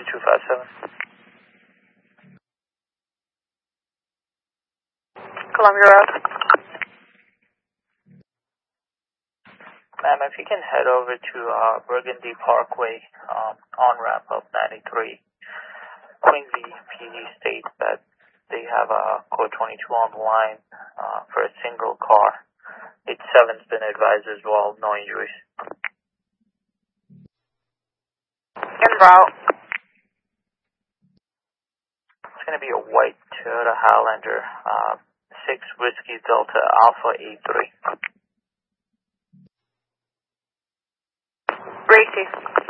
257. Columbia Road. Ma'am, if you can head over to Burgundy Parkway, on-ramp of 93. Quincy PD states that they have a code 22 on the line for a single car. 87's been advised as well, no injuries. En route. It's going to be a white Toyota Highlander, 6 Whiskey Delta Alpha 83. Racy.